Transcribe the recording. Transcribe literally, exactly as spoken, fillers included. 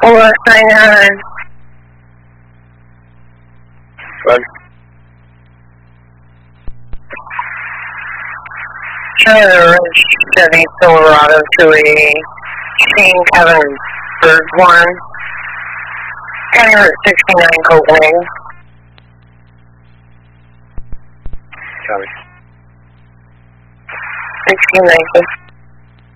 Four nine nine. Run. China Ridge Chevy Silverado to a Shane Kevin Birdhorn. County Route sixty-nine, Copenhagen. Copy. sixteen ninety.